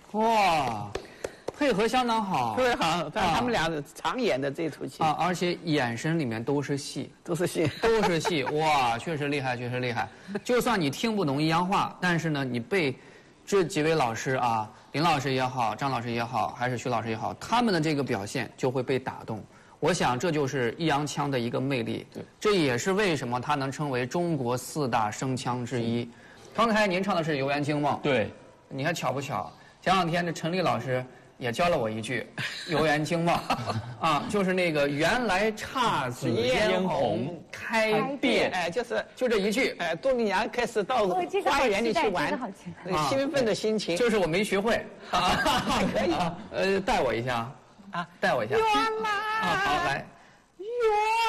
哇，配合相当好， 特别好。他们俩常演的这出戏啊，而且眼神里面都是戏， 都是戏， 都是戏。哇，确实厉害，确实厉害。就算你听不懂阴阳话，但是呢，你被这几位老师啊，林老师也好，张老师也好，还是徐老师也好，他们的这个表现就会被打动。我想这就是易烊千的一个魅力， 对， 这也是为什么他能称为中国4大声腔之一。刚才您唱的是《游园惊梦》， 对， 你看巧不巧？前两天这陈丽老师也教了我一句《游园惊梦》，啊，就是那个原来姹紫嫣红开遍， 哎，就这一句， 哎，杜丽娘开始到花园里去玩，兴奋的心情， 就是我没学会， 可以， 带我一下啊，带我一下， 原来啊，好来， 原